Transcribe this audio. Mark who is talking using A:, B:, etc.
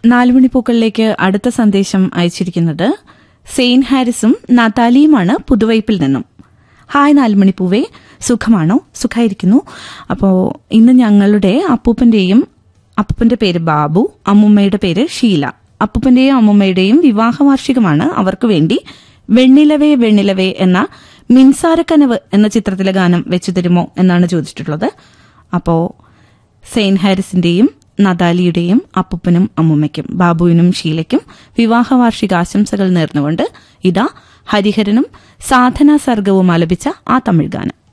A: നാലുമണിപ്പൂക്കളിലേക്ക് അടുത്ത സന്ദേശം അയച്ചിരിക്കുന്നത് സെയിൻ ഹാരിസും നതാലിയുമാണ് പുതുവൈപ്പിൽ നിന്നും. ഹായ് നാലുമണിപ്പൂവേ, സുഖമാണോ? സുഖമായിരിക്കുന്നു. അപ്പോൾ ഇന്ന് ഞങ്ങളുടെ അപ്പൂപ്പന്റെ പേര് ബാബു, അമ്മുമ്മയുടെ പേര് ഷീല. അപ്പൂപ്പന്റെയും അമ്മുമ്മയുടെയും വിവാഹ വാർഷികമാണ്. അവർക്ക് വേണ്ടി വെണ്ണിലവേ വെണ്ണിലവേ എന്ന മിൻസാരക്കനവ് എന്ന ചിത്രത്തിലെ ഗാനം വെച്ചു തരുമോ എന്നാണ് ചോദിച്ചിട്ടുള്ളത്. അപ്പോ സെയിൻ ഹാരിസിന്റെയും നദാലിയുടെയും അപ്പൂപ്പനും അമ്മുമ്മയ്ക്കും ബാബുവിനും ഷീലയ്ക്കും വിവാഹ വാർഷിക ആശംസകൾ നേർന്നുകൊണ്ട് ഇതാ ഹരിഹരനും സാധനാ സർഗവും ആലപിച്ച ആ തമിഴ് ഗാനം.